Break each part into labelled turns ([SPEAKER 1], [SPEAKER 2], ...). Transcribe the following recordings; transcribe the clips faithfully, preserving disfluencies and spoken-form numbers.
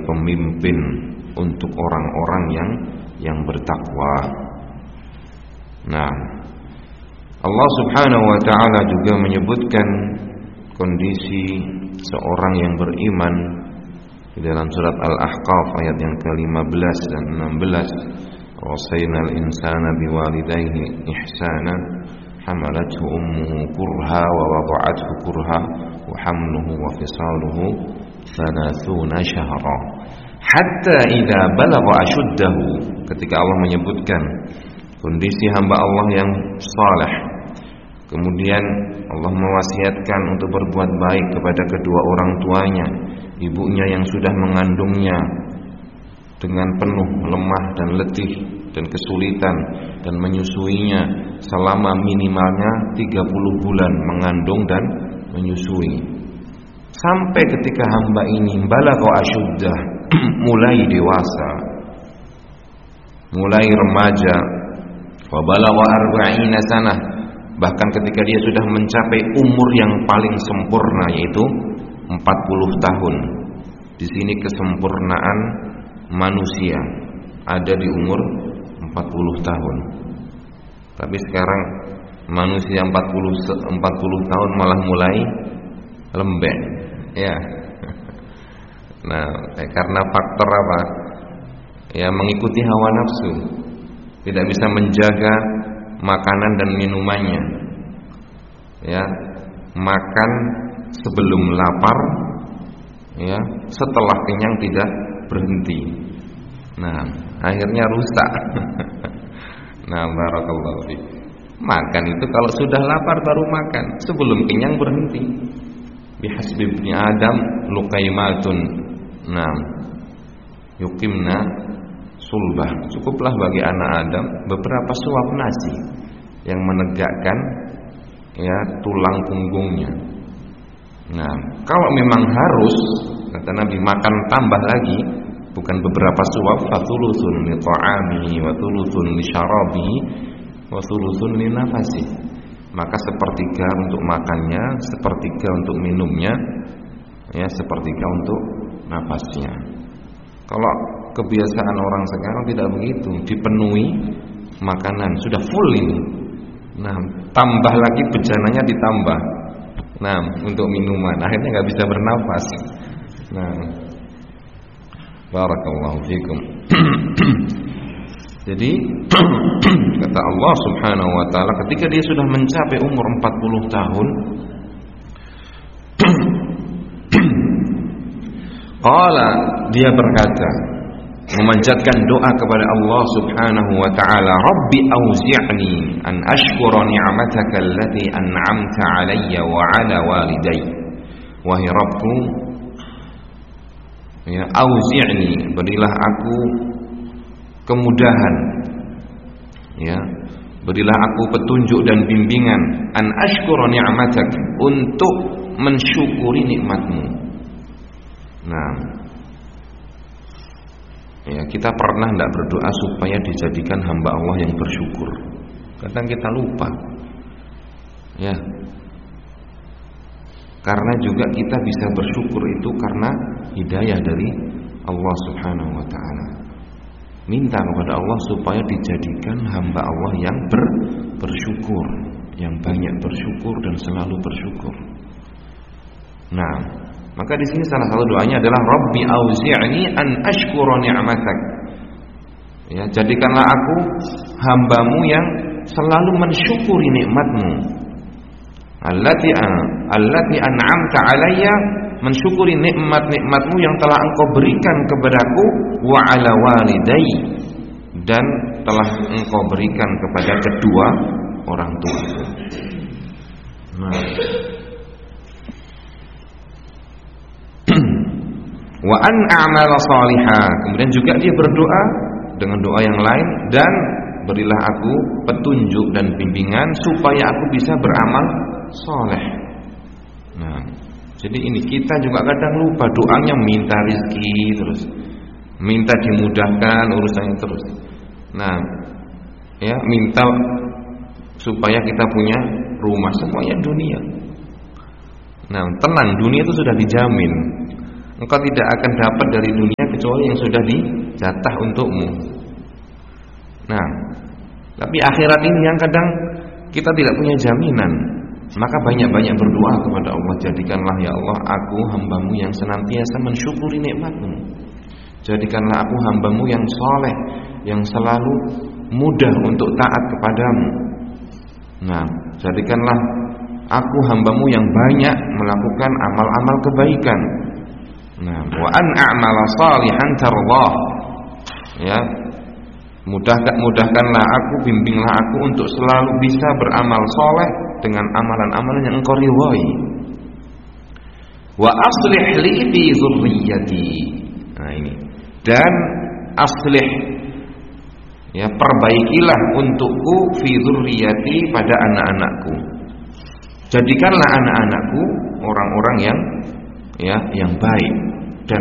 [SPEAKER 1] pemimpin untuk orang-orang yang yang bertakwa. Nah, Allah Subhanahu wa taala juga menyebutkan kondisi seorang yang beriman di dalam surat Al-Ahqaf ayat yang ke lima belas dan enam belas. Wasainal insana biwalidayhi ihsana hamalathu ummuhu kurha wa wada'athu kurha wa hamluhu wa fisaluhu thalathuna syahra hatta idza balagha ashuddahu. Ketika Allah menyebutkan kondisi hamba Allah yang saleh, kemudian Allah mewasiatkan untuk berbuat baik kepada kedua orang tuanya, ibunya yang sudah mengandungnya dengan penuh lemah dan letih dan kesulitan, dan menyusuinya selama minimalnya tiga puluh bulan mengandung dan menyusui, sampai ketika hamba ini balagha asyuddah, mulai dewasa, mulai remaja, wa balagha arba'ina sanah, bahkan ketika dia sudah mencapai umur yang paling sempurna, yaitu empat puluh tahun. Di sini kesempurnaan manusia ada di umur empat puluh tahun. Tapi sekarang manusia empat puluh tahun malah mulai lembek, ya. Nah, eh, karena faktor apa? Ya, mengikuti hawa nafsu, tidak bisa menjaga makanan dan minumannya. Ya, makan sebelum lapar, ya, setelah kenyang tidak berhenti. Nah, akhirnya rusak. Nah, barakallahu fiik. Makan itu kalau sudah lapar baru makan, sebelum kenyang berhenti. Bihasbi ibni Adam luqaimatun, nah, yuqimna sulbah. Cukuplah bagi anak Adam beberapa suap nasi yang menegakkan, ya, tulang punggungnya. Nah, kalau memang harus, kata Nabi, makan tambah lagi, bukan beberapa suap, fathuluthun li ta'ami wa thuluthun li syarabi wa thuluthun li nafasi. Maka sepertiga untuk makannya, sepertiga untuk minumnya, ya, sepertiga untuk nafasnya. Kalau kebiasaan orang sekarang tidak begitu, dipenuhi makanan, sudah full ini. Nah, tambah lagi bejananya ditambah. Nah, untuk minuman, akhirnya nggak bisa bernafas. Nah, barakallahu fikum. Jadi kata Allah Subhanahu wa taala, ketika dia sudah mencapai umur empat puluh tahun, qala, dia berkata, memanjatkan doa kepada Allah Subhanahu wa taala, Rabbi auzi'ni an ashkura ni'mataka allati an'amta 'alayya wa 'ala walidayya. Wahai Rabbku, ya, auzi'ni, berilah aku kemudahan, ya, berilah aku petunjuk dan bimbingan, an ashkura ni'matak, untuk mensyukuri nikmatmu. Nah, ya, kita pernah tidak berdoa supaya dijadikan hamba Allah yang bersyukur? Kadang kita lupa, ya. Karena juga kita bisa bersyukur itu karena hidayah dari Allah Subhanahu wa taala. Minta kepada Allah supaya dijadikan hamba Allah yang ber, bersyukur, yang banyak bersyukur dan selalu bersyukur. Nah, maka di sini salah satu doanya adalah Rabbi auzi'ni an ashkura ni'matak. Ya, jadikanlah aku hambamu yang selalu mensyukuri nikmatmu. Allati allati an'amta 'alayya, mensyukuri nikmat-nikmatmu yang telah engkau berikan kepadaku, wa 'ala walidayya, dan telah engkau berikan kepada kedua orang tuaku. Nah, wa an a'mala salihah, kemudian juga dia berdoa dengan doa yang lain, dan berilah aku petunjuk dan bimbingan supaya aku bisa beramal soleh. Nah, jadi ini kita juga kadang lupa, doanya minta rezeki terus, minta dimudahkan urusannya terus. Nah, ya, minta supaya kita punya rumah, semuanya dunia. Nah, tenang, dunia itu sudah dijamin. Engkau tidak akan dapat dari dunia kecuali yang sudah dijatah untukmu. Nah, tapi akhirat ini yang kadang kita tidak punya jaminan. Maka banyak-banyak berdoa kepada Allah, jadikanlah ya Allah aku hambamu yang senantiasa mensyukuri nikmatmu. Jadikanlah aku hambamu yang soleh, yang selalu mudah untuk taat kepadamu. Nah, jadikanlah aku hambamu yang banyak melakukan amal-amal kebaikan. Nah, wa an a'mala salihan tardah. Ya, mudahkan mudahkanlah aku, bimbinglah aku untuk selalu bisa beramal soleh dengan amalan-amalan yang engkau ridhai. Wa aslih li fi dzurriyyati. Nah ini. Dan aslih, ya, perbaikilah untukku fi dzurriyyati, pada anak-anakku. Jadikanlah anak-anakku orang-orang yang ya yang baik, dan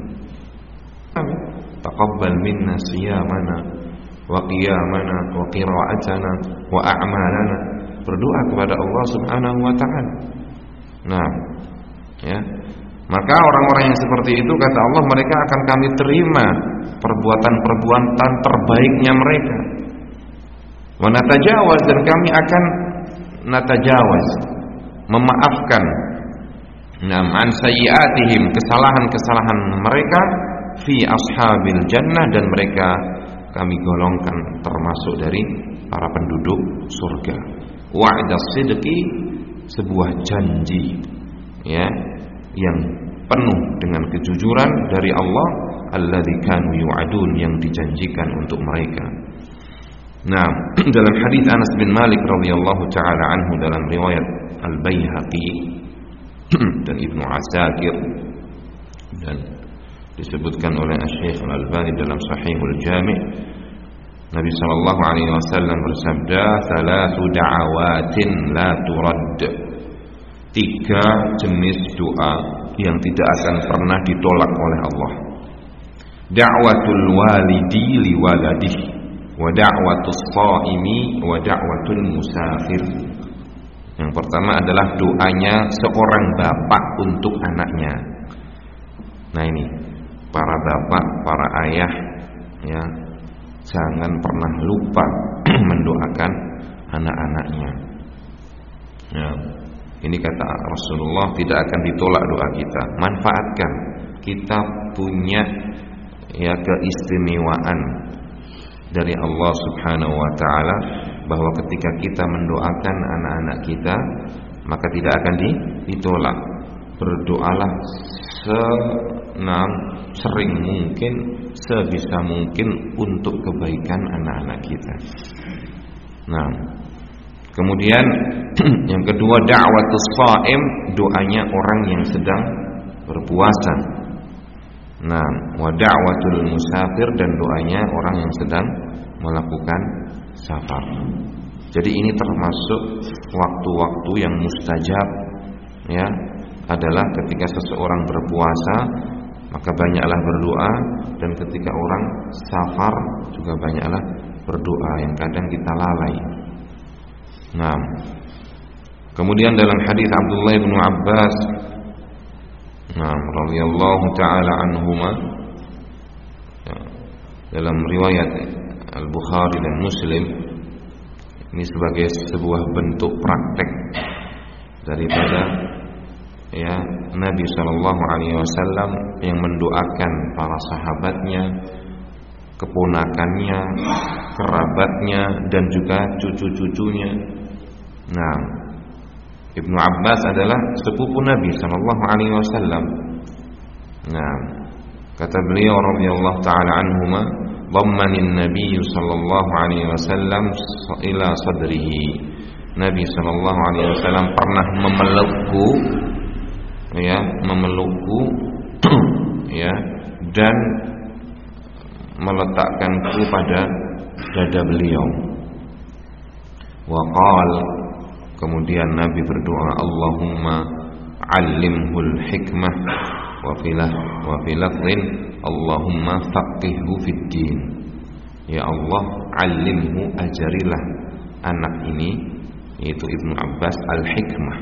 [SPEAKER 1] taqabbal minna siyamana wa qiyamana wa qira'atana wa a'malana. Berdoa kepada Allah Subhanahu wa taala. Nah, ya. Maka orang-orang yang seperti itu, kata Allah, mereka akan kami terima perbuatan-perbuatan terbaiknya mereka. Wa natajawaz, dan kami akan natajawaz, memaafkan nam an sayyi'atihim, kesalahan-kesalahan mereka, fi ashabil jannah, dan mereka kami golongkan termasuk dari para penduduk surga. Wa'da sidqi, sebuah janji, ya, yang penuh dengan kejujuran dari Allah, alladzi kanu yu'adun, yang dijanjikan untuk mereka. Nah, dalam hadis Anas bin Malik radhiyallahu taala anhu dalam riwayat Al-Baihaqi dan Ibnu Asakir, dan disebutkan oleh Syekh Al-Albani dalam Sahihul Jami', Nabi sallallahu alaihi wasallam bersabda, "Thalathu da'awatin la turad." Tiga jenis doa yang tidak akan pernah ditolak oleh Allah. Da'watul walidi li waladihi, wa da'watus shaimi, wa da'watul musafir. Yang pertama adalah doanya seorang bapak untuk anaknya. Nah ini, para bapak, para ayah, ya, jangan pernah lupa mendoakan anak-anaknya. Ya, ini kata Rasulullah, tidak akan ditolak doa kita. Manfaatkan, kita punya ya keistimewaan dari Allah Subhanahu wa taala, bahwa ketika kita mendoakan anak-anak kita, maka tidak akan ditolak. Berdoalah senam sering mungkin, sebisa mungkin untuk kebaikan anak-anak kita. Nah, kemudian yang kedua, da'watus shaim, doanya orang yang sedang berpuasa. Nah, wa da'watul musafir, dan doanya orang yang sedang melakukan safar. Jadi ini termasuk waktu-waktu yang mustajab, ya, adalah ketika seseorang berpuasa, maka banyaklah berdoa, dan ketika orang safar juga banyaklah berdoa, yang kadang kita lalai. Nah, kemudian dalam hadis Abdullah bin Abbas, nah, radhiyallahu taala anhuma, ya, dalam riwayat Al-Bukhari dan Muslim, ini sebagai sebuah bentuk praktek daripada ya Nabi sallallahu alaihi wasallam yang mendoakan para sahabatnya, keponakannya, kerabatnya, dan juga cucu-cucunya. Nah, Ibnu Abbas adalah sepupu Nabi sallallahu alaihi wasallam. Nah, kata beliau radhiyallahu taala anhuma, "Dhammanin Nabi sallallahu alaihi wasallam ila sadrihi." Nabi sallallahu alaihi wasallam pernah memelukku, ya, memelukku ya, dan meletakkanku pada dada beliau. Wa qala, kemudian Nabi berdoa, "Allahumma 'allimhul hikmah, wa filah wa filafdhin Allahumma faqihhu fid din." Ya Allah, 'allimhu, ajarilah anak ini, yaitu Ibnu Abbas, al-hikmah.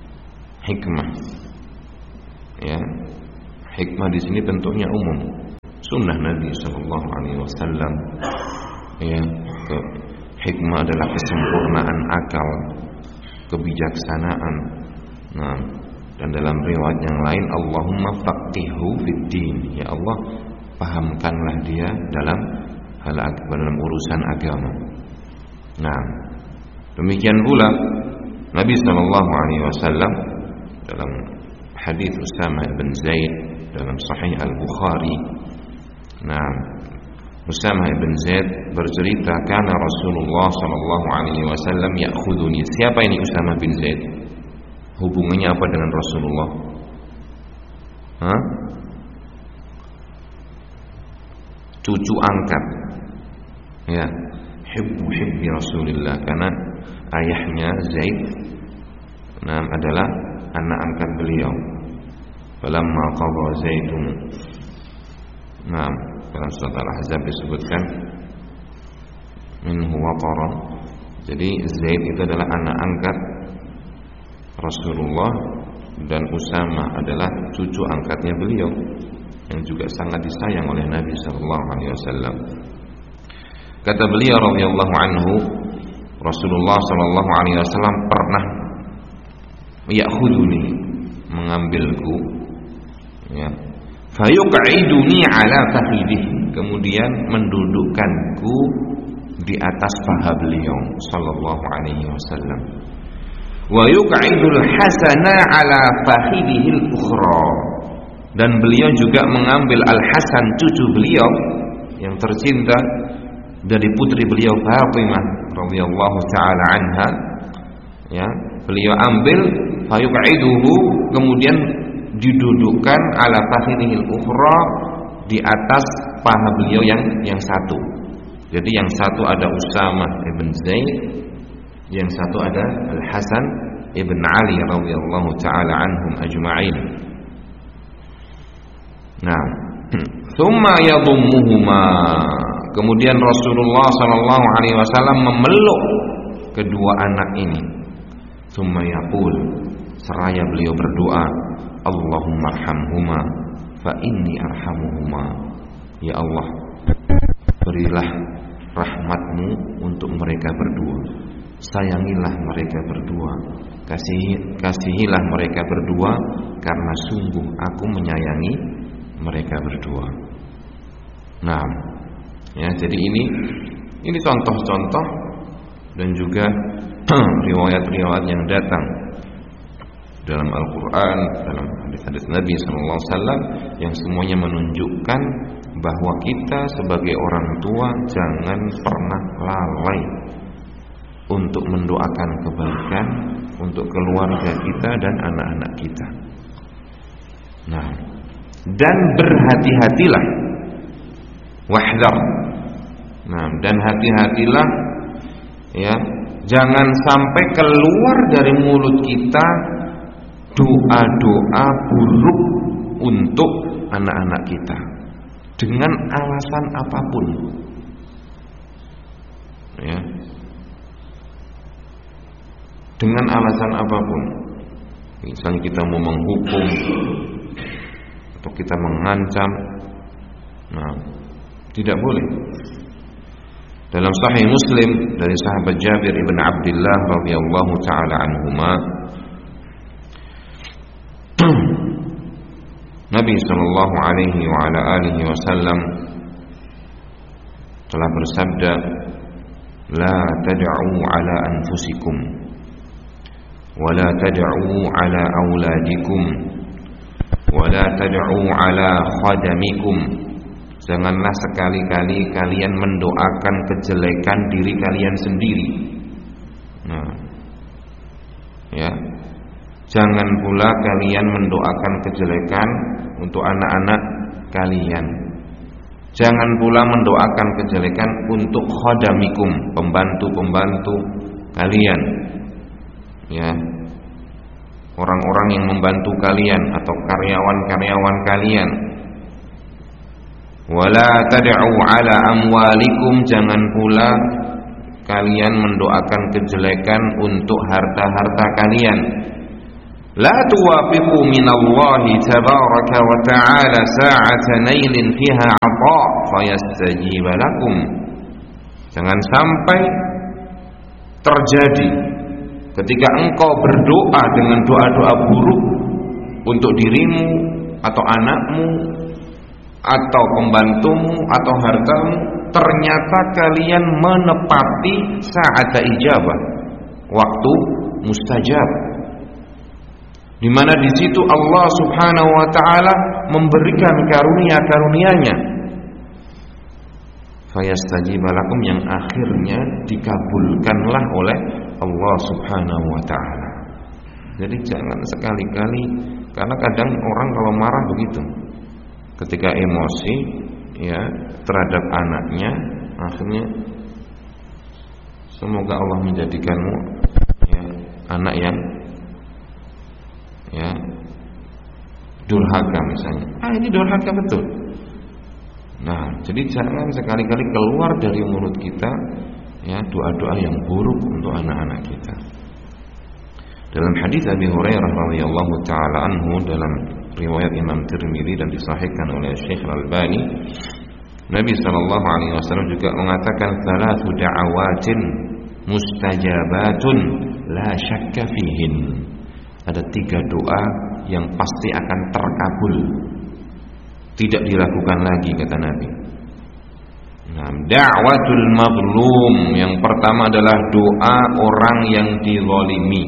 [SPEAKER 1] Hikmah. Ya. Hikmah di sini bentuknya umum. sunnah Nabi sallallahu alaihi wasallam. Ya, ke, hikmah adalah kesempurnaan akal, kebijaksanaan. Nah, dan dalam riwayat yang lain, Allahumma faqihhu fid din. Ya Allah, pahamkanlah dia dalam hal dalam urusan agama. Nah, demikian pula Nabi sallallahu alaihi wasallam dalam hadis Usamah bin Zaid dalam Sahih Al-Bukhari. Nah, Usamah bin Zaid bercerita, kana Rasulullah sallallahu alaihi wasallam ya'khuduni. Siapa ini Usamah bin Zaid? Hubungannya apa dengan Rasulullah? Hah? Cucu angkat. Ya, hibbu hibbi Rasulillah, karena ayahnya Zaid nah, adalah anak angkat beliau. Falamma qadha Zaidun. Nah, dalam surat Al-Ahzab disebutkan minhu waqara. Jadi Zaid itu adalah anak angkat Rasulullah, dan Usamah adalah cucu angkatnya beliau yang juga sangat disayang oleh Nabi sallallahu alaihi wasallam. Kata beliau radhiyallahu anhu, Rasulullah sallallahu alaihi wasallam pernah ya'khuduni, mengambilku, ya, fayuq'iduni ala fakhidih, kemudian mendudukkanku di atas paha beliau sallallahu alaihi wasallam. Wa yuq'idul hasana ala fakhidihil ukhra, dan beliau juga mengambil Al-Hasan cucu beliau yang tercinta dari putri beliau Fatimah radhiyallahu taala anha, ya, beliau ambil fayuq'iduhu, kemudian didudukkan ala fakhidihil ukhra, di atas paha beliau yang yang satu. Jadi yang satu ada Usamah ibn Zaid, yang satu ada Al-Hasan ibn Ali radhiyallahu taala anhum ajma'in. Nah, thumma yadhummuhuma, kemudian Rasulullah sallallahu alaihi wasallam memeluk kedua anak ini. Thumma yaqul, seraya beliau berdoa, Allahumma arhamhuma fa inni arhamuhuma. Ya Allah, berilah rahmatmu untuk mereka berdua, sayangilah mereka berdua, kasihi, kasihilah mereka berdua, karena sungguh aku menyayangi mereka berdua. Nah, ya, jadi ini ini contoh-contoh dan juga riwayat-riwayat yang datang dalam Al-Quran, dalam hadis-hadis Nabi sallallahu alaihi wasallam, yang semuanya menunjukkan bahwa kita sebagai orang tua jangan pernah lalai untuk mendoakan kebaikan untuk keluarga kita dan anak-anak kita. Nah, dan berhati-hatilah, wahdar. Nah, dan hati-hatilah, ya, jangan sampai keluar dari mulut kita doa-doa buruk untuk anak-anak kita dengan alasan apapun, ya, dengan alasan apapun. Misalnya kita mau menghukum atau kita mengancam, nah, tidak boleh. Dalam Sahih Muslim dari sahabat Jabir ibn Abdullah radhiyallahu taala anhuma, Nabi sallallahu alaihi wa ala alihi wasallam telah bersabda, la tad'u ala anfusikum wa la tad'u ala auladikum wa la tad'u ala khadamikum. Janganlah sekali-kali kalian mendoakan kejelekan diri kalian sendiri. Nah, ya, jangan pula kalian mendoakan kejelekan untuk anak-anak kalian. Jangan pula mendoakan kejelekan untuk khadamikum, pembantu-pembantu kalian, ya, orang-orang yang membantu kalian atau karyawan-karyawan kalian. Wala tad'u ala amwalikum, jangan pula kalian mendoakan kejelekan untuk harta-harta kalian. La tuwafiqu minallahi tabaraka wa ta'ala sa'ata nailin fiha yaqa fayastajiba lakum. Jangan sampai terjadi ketika engkau berdoa dengan doa-doa buruk untuk dirimu atau anakmu atau pembantumu atau hartamu, ternyata kalian menepati saat ijabah, waktu mustajab, di mana di situ Allah Subhanahu wa taala memberikan karunia-karunia-Nya. Fayastajiba lakum, yang akhirnya dikabulkanlah oleh Allah Subhanahu wa taala. Jadi jangan sekali-kali, karena kadang orang kalau marah begitu, ketika emosi ya terhadap anaknya, akhirnya semoga Allah menjadikanmu ya anak yang ya durhaka misalnya. Ah, ini durhaka betul. Nah, jadi jangan sekali-kali keluar dari mulut kita ya doa-doa yang buruk untuk anak-anak kita. Dalam hadis Abi Hurairah radhiyallahu taala anhu, dalam riwayat Imam Tirmidzi dan disahihkan oleh Syekh Al-Albani, Nabi sallallahu alaihi wasallam juga mengatakan salatu da'awatin mustajabatun la syakka fihin. Ada tiga doa yang pasti akan terkabul, tidak diragukan lagi, kata Nabi. Nah, da'watul mazlum, yang pertama adalah doa orang yang dizalimi.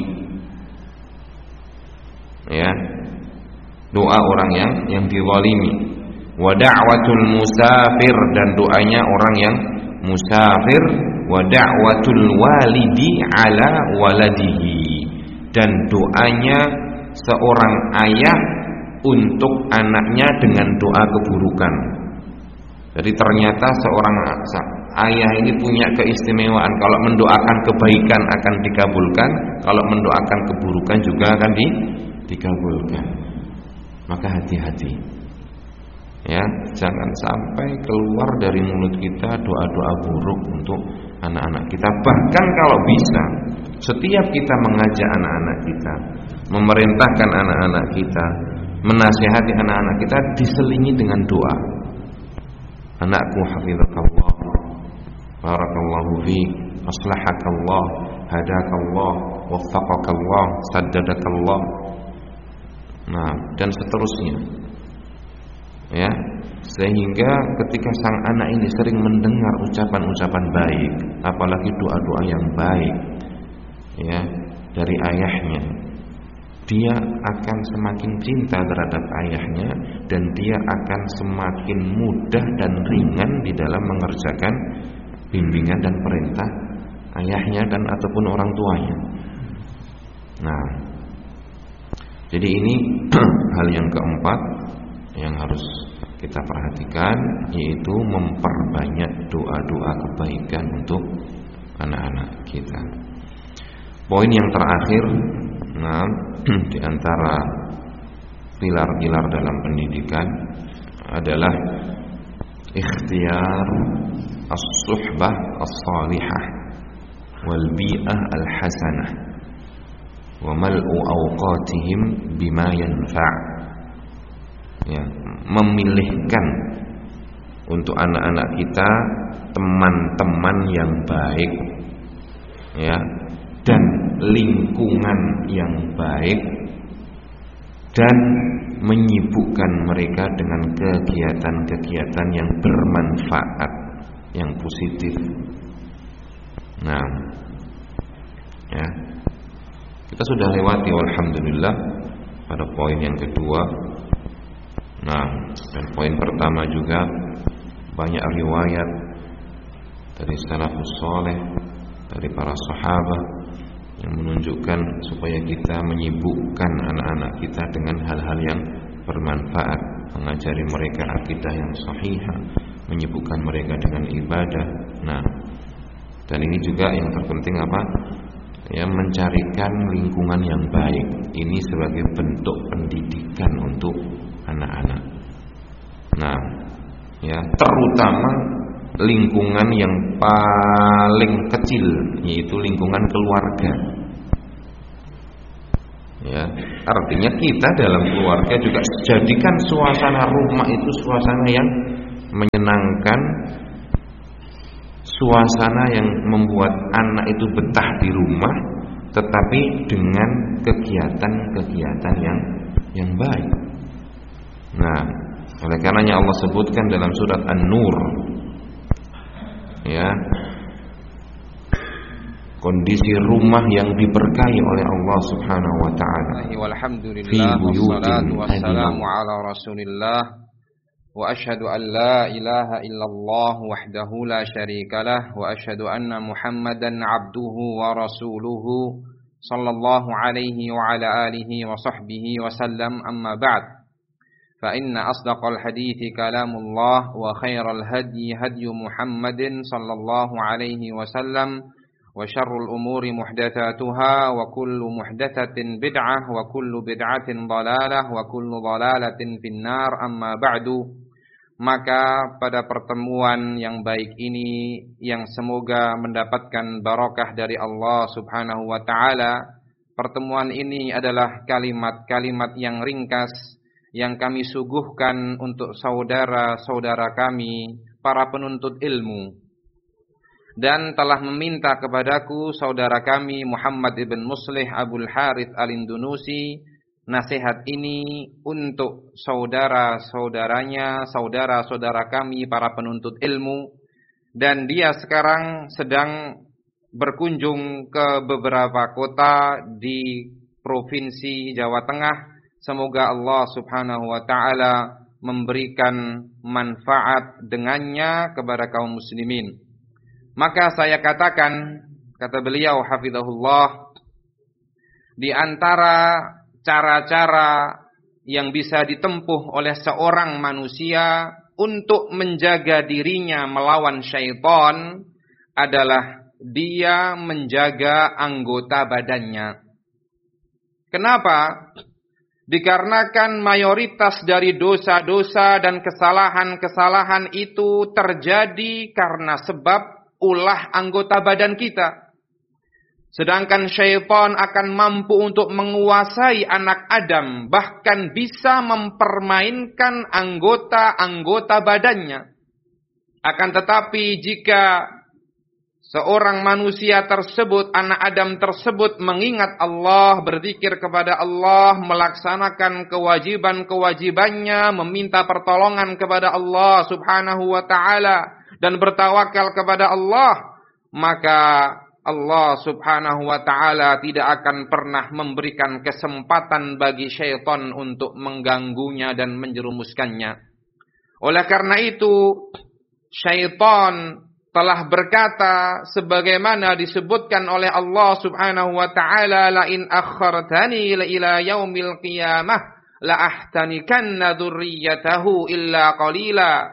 [SPEAKER 1] Ya, doa orang yang yang dizalimi. Wa da'watul musafir, dan doanya orang yang musafir. Wa da'watul walidi ala waladihi, dan doanya seorang ayah untuk anaknya dengan doa keburukan. Jadi ternyata seorang ayah ini punya keistimewaan, kalau mendoakan kebaikan akan dikabulkan, kalau mendoakan keburukan juga akan di, dikabulkan. Maka hati-hati ya, jangan sampai keluar dari mulut kita doa-doa buruk untuk anak-anak kita. Bahkan kalau bisa, setiap kita mengajak anak-anak kita, memerintahkan anak-anak kita, menasihati anak-anak kita, diselingi dengan doa. Anakku hafizakallah, barakallahu fiik, aslahakallah, hadakallah, waffaqakallah, saddadakallah. Nah, dan seterusnya. Ya, sehingga ketika sang anak ini sering mendengar ucapan-ucapan baik, apalagi doa-doa yang baik ya dari ayahnya, dia akan semakin cinta terhadap ayahnya, dan dia akan semakin mudah dan ringan di dalam mengerjakan bimbingan dan perintah ayahnya dan ataupun orang tuanya. Nah, jadi ini hal yang keempat yang harus kita perhatikan, yaitu memperbanyak doa-doa kebaikan untuk anak-anak kita. Poin yang terakhir, nah, di antara pilar-pilar dalam pendidikan adalah ikhtiyar as-suhbah as-salihah wal bi'ah al-hasanah wa mal'u awqatihim bima yanfa'. Ya, memilihkan untuk anak-anak kita teman-teman yang baik ya, dan lingkungan yang baik, dan menyibukkan mereka dengan kegiatan-kegiatan yang bermanfaat, yang positif. Nah, ya, kita sudah lewati alhamdulillah pada poin yang kedua. Nah, dan poin pertama juga banyak riwayat dari salafus saleh, dari para sahabat, yang menunjukkan supaya kita menyibukkan anak-anak kita dengan hal-hal yang bermanfaat, mengajari mereka akidah yang sahihah, menyibukkan mereka dengan ibadah. Nah, dan ini juga yang terpenting apa? Ya, mencarikan lingkungan yang baik. Ini sebagai bentuk pendidikan untuk anak-anak. Nah, ya, terutama lingkungan yang paling kecil, yaitu lingkungan keluarga. Ya, artinya kita dalam keluarga juga jadikan suasana rumah itu suasana yang menyenangkan, suasana yang membuat anak itu betah di rumah, tetapi dengan kegiatan-kegiatan yang yang baik. Nah, oleh karenanya Allah sebutkan dalam surat An-Nur, ya, kondisi rumah yang diberkahi oleh Allah Subhanahu wa taala.
[SPEAKER 2] Walhamdulillah wassalatu wassalamu ala Rasulillah wa asyhadu an la ilaha illallah wahdahu la syarikalah wa asyhadu anna Muhammadan abduhu wa rasuluhu sallallahu alaihi wa ala alihi wa sahbihi wa sallam, amma ba'd. Fa inna asdaqal hadithi kalamullah wa khairal hadyi hadyu Muhammadin sallallahu alaihi wa sallam wa syarrul umuri muhdatsatuha wa kullu muhdatsatin bid'ah wa kullu bid'atin dhalalah wa kullu dhalalatin finnar, amma ba'du. Maka pada pertemuan yang baik ini, yang semoga mendapatkan barakah dari Allah Subhanahu wa taala, pertemuan ini adalah kalimat-kalimat yang ringkas yang kami suguhkan untuk saudara-saudara kami, para penuntut ilmu, dan telah meminta kepadaku saudara kami Muhammad ibn Muslih Abul Harith Al-Indunusi nasihat ini untuk saudara-saudaranya, saudara-saudara kami para penuntut ilmu, dan dia sekarang sedang berkunjung ke beberapa kota di provinsi Jawa Tengah. Semoga Allah Subhanahu wa taala memberikan manfaat dengannya kepada kaum muslimin. Maka saya katakan, kata beliau hafizahullah, di antara cara-cara yang bisa ditempuh oleh seorang manusia untuk menjaga dirinya melawan syaitan adalah dia menjaga anggota badannya. Kenapa? Dikarenakan mayoritas dari dosa-dosa dan kesalahan-kesalahan itu terjadi karena sebab ulah anggota badan kita. Sedangkan syaitan akan mampu untuk menguasai anak Adam, bahkan bisa mempermainkan anggota-anggota badannya. Akan tetapi jika seorang manusia tersebut, anak Adam tersebut mengingat Allah, berzikir kepada Allah, melaksanakan kewajiban-kewajibannya, meminta pertolongan kepada Allah Subhanahu wa taala dan bertawakal kepada Allah, maka Allah Subhanahu wa taala tidak akan pernah memberikan kesempatan bagi syaitan untuk mengganggunya dan menjerumuskannya. Oleh karena itu, syaitan telah berkata sebagaimana disebutkan oleh Allah Subhanahu wa taala, la in akhartani ila yaumil qiyamah la ahtanikanna dzurriyyatahu illa qalila.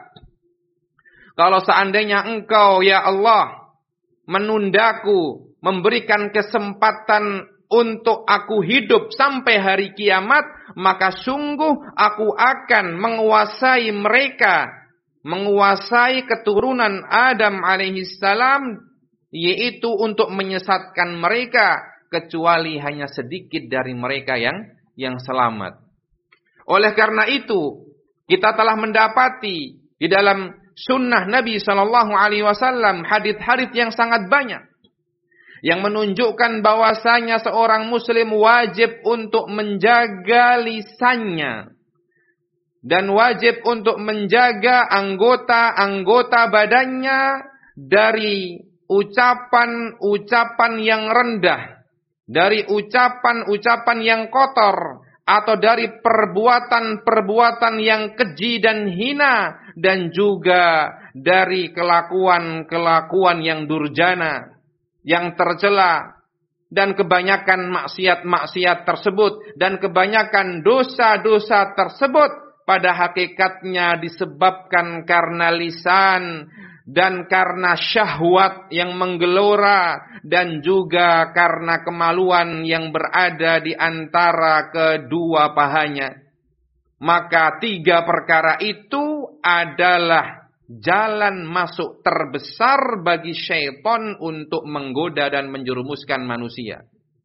[SPEAKER 2] Kalau seandainya engkau ya Allah menundaku, memberikan kesempatan untuk aku hidup sampai hari kiamat, maka sungguh aku akan menguasai mereka, menguasai keturunan Adam alaihissalam, yaitu untuk menyesatkan mereka, kecuali hanya sedikit dari mereka yang yang selamat. Oleh karena itu, kita telah mendapati di dalam sunnah Nabi Shallallahu Alaihi Wasallam hadits-hadits yang sangat banyak yang menunjukkan bahwasanya seorang Muslim wajib untuk menjaga lisannya dan wajib untuk menjaga anggota-anggota badannya dari ucapan-ucapan yang rendah, dari ucapan-ucapan yang kotor, atau dari perbuatan-perbuatan yang keji dan hina, dan juga dari kelakuan-kelakuan yang durjana, yang tercela, dan kebanyakan maksiat-maksiat tersebut, dan kebanyakan dosa-dosa tersebut pada hakikatnya disebabkan karena lisan dan karena syahwat yang menggelora dan juga karena kemaluan yang berada di antara kedua pahanya. Maka tiga perkara itu adalah jalan masuk terbesar bagi syaitan untuk menggoda dan menjerumuskan manusia.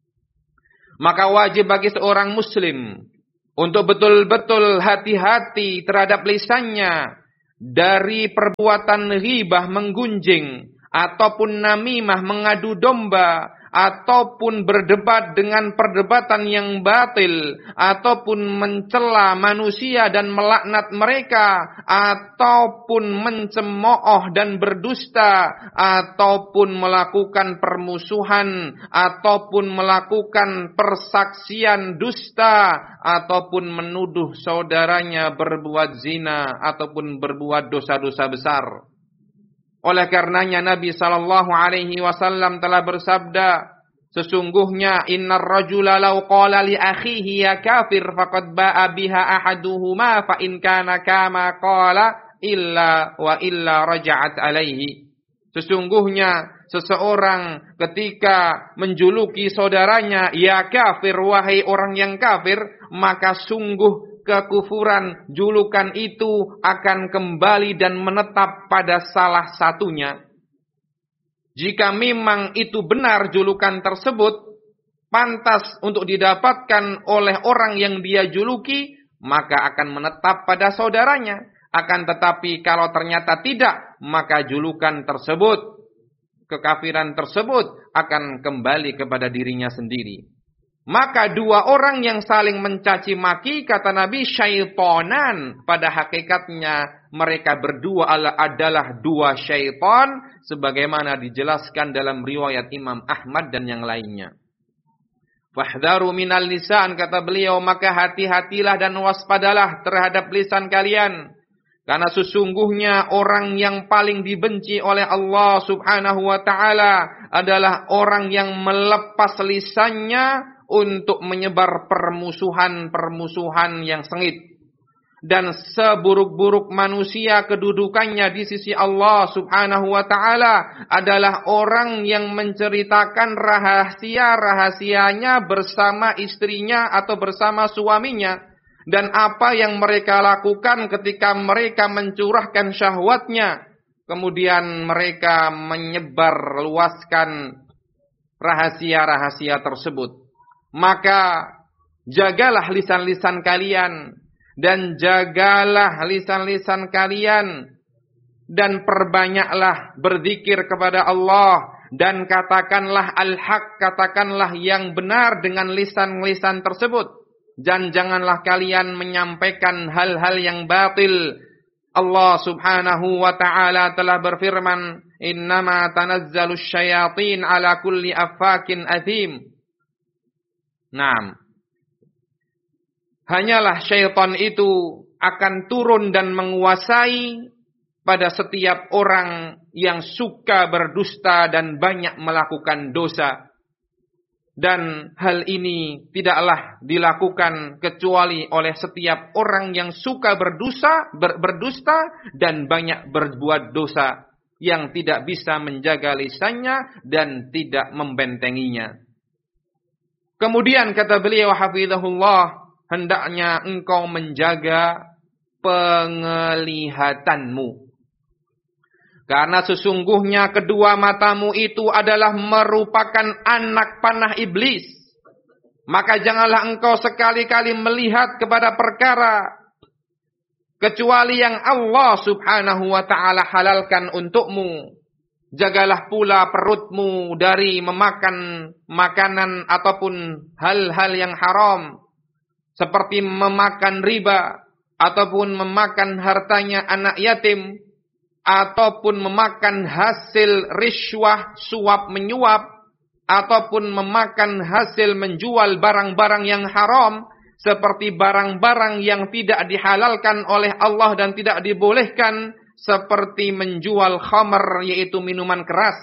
[SPEAKER 2] Maka wajib bagi seorang muslim untuk betul-betul hati-hati terhadap lisannya dari perbuatan ghibah, menggunjing, ataupun namimah, mengadu domba, ataupun berdebat dengan perdebatan yang batil, ataupun mencela manusia dan melaknat mereka, ataupun mencemooh dan berdusta, ataupun melakukan permusuhan, ataupun melakukan persaksian dusta, ataupun menuduh saudaranya berbuat zina, ataupun berbuat dosa-dosa besar. Oleh karenanya Nabi sallallahu alaihi wasallam telah bersabda, sesungguhnya innar rajula law qala li akhihi ya kafir faqad ba'a biha ahaduhuma fa in kana kama qala illa wa illa raja'at alaihi. Sesungguhnya seseorang ketika menjuluki saudaranya ya kafir, wahai orang yang kafir, maka sungguh kekufuran julukan itu akan kembali dan menetap pada salah satunya. Jika memang itu benar julukan tersebut pantas untuk didapatkan oleh orang yang dia juluki, maka akan menetap pada saudaranya. Akan tetapi kalau ternyata tidak, maka julukan tersebut, kekafiran tersebut akan kembali kepada dirinya sendiri. Maka dua orang yang saling mencaci maki, kata Nabi, syaitonan. Pada hakikatnya mereka berdua adalah dua syaitan, sebagaimana dijelaskan dalam riwayat Imam Ahmad dan yang lainnya. Fahdharu minal lisan, kata beliau, maka hati-hatilah dan waspadalah terhadap lisan kalian. Karena sesungguhnya orang yang paling dibenci oleh Allah subhanahu wa ta'ala adalah orang yang melepas lisannya untuk menyebar permusuhan-permusuhan yang sengit. Dan seburuk-buruk manusia kedudukannya di sisi Allah subhanahu wa ta'ala adalah orang yang menceritakan rahasia-rahasianya bersama istrinya atau bersama suaminya. Dan apa yang mereka lakukan ketika mereka mencurahkan syahwatnya, kemudian mereka menyebar luaskan rahasia-rahasia tersebut. Maka jagalah lisan-lisan kalian dan jagalah lisan-lisan kalian dan perbanyaklah berzikir kepada Allah dan katakanlah al-haq, katakanlah yang benar dengan lisan-lisan tersebut. Dan janganlah kalian menyampaikan hal-hal yang batil. Allah subhanahu wa ta'ala telah berfirman, innama tanazzalus syayatin ala kulli affakin athim. Naam. Hanyalah syaitan itu akan turun dan menguasai pada setiap orang yang suka berdusta dan banyak melakukan dosa. Dan hal ini tidaklah dilakukan kecuali oleh setiap orang yang suka berdosa, ber, berdusta dan banyak berbuat dosa, yang tidak bisa menjaga lisannya dan tidak membentenginya. Kemudian kata beliau hafizahullah, hendaknya engkau menjaga penglihatanmu. Karena sesungguhnya kedua matamu itu adalah merupakan anak panah iblis. Maka janganlah engkau sekali-kali melihat kepada perkara kecuali yang Allah subhanahu wa ta'ala halalkan untukmu. Jagalah pula perutmu dari memakan makanan ataupun hal-hal yang haram. Seperti memakan riba ataupun memakan hartanya anak yatim, ataupun memakan hasil riswah, suap menyuap, ataupun memakan hasil menjual barang-barang yang haram, seperti barang-barang yang tidak dihalalkan oleh Allah dan tidak dibolehkan, seperti menjual khamr, yaitu minuman keras.